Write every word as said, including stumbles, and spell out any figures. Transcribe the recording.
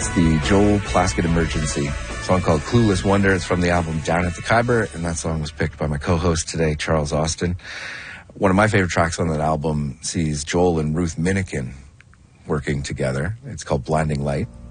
It's the Joel Plaskett Emergency, a song called Clueless Wonder. It's from the album Down at the Khyber, and that song was picked by my co-host today, Charles Austin. One of my favorite tracks on that album sees Joel and Ruth Minikin working together. It's called Blinding Light.